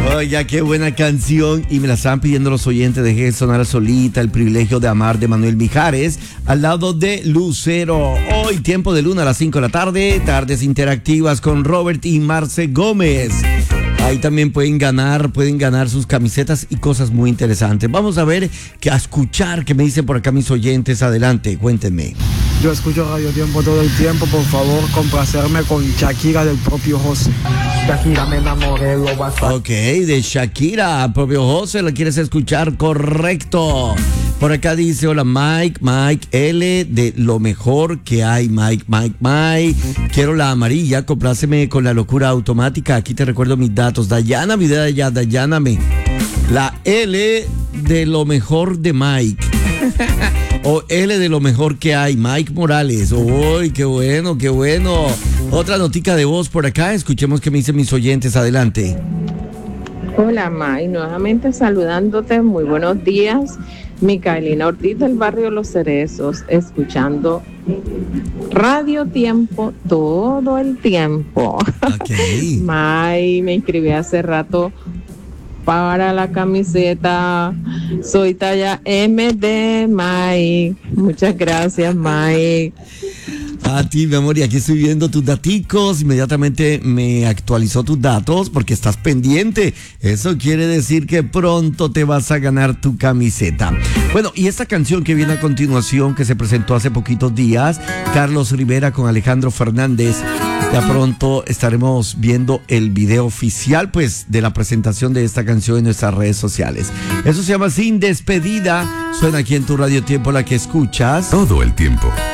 Oiga, qué buena canción. Y me la estaban pidiendo los oyentes. Dejé sonar solita El privilegio de amar de Manuel Mijares al lado de Lucero. Hoy tiempo de luna a las 5 de la tarde. Tardes interactivas con Robert y Marce Gómez. Ahí también pueden ganar sus camisetas y cosas muy interesantes. Vamos a ver, a escuchar qué me dicen por acá mis oyentes. Adelante, cuéntenme. Yo escucho Radio Tiempo todo el tiempo, por favor, complacerme con Shakira del propio José. Shakira, me enamoré, lo vas a... Ok, de Shakira, propio José, ¿la quieres escuchar? Correcto. Por acá dice, hola Mike L, de lo mejor que hay, Mike. Quiero la amarilla, compláceme con la locura automática. Aquí te recuerdo mis datos. Dayana, mi idea ya, Dayaname. La L de lo mejor de Mike. O L de lo mejor que hay, Mike Morales. ¡Uy, qué bueno, qué bueno! Otra notica de voz por acá. Escuchemos qué me dicen mis oyentes. Adelante. Hola, Mike. Nuevamente saludándote. Muy buenos días. Micaelina Ortiz del barrio Los Cerezos, escuchando Radio Tiempo todo el tiempo. Okay. Mike, me inscribí hace rato para la camiseta. Soy talla MD, Mike. Muchas gracias, Mike. A ti, mi amor, y aquí estoy viendo tus daticos. Inmediatamente me actualizó tus datos porque estás pendiente. Eso quiere decir que pronto te vas a ganar tu camiseta. Bueno, y esta canción que viene a continuación, que se presentó hace poquitos días, Carlos Rivera con Alejandro Fernández. Ya pronto estaremos viendo el video oficial, pues, de la presentación de esta canción en nuestras redes sociales. Eso se llama Sin Despedida. Suena aquí en tu Radio Tiempo, la que escuchas todo el tiempo.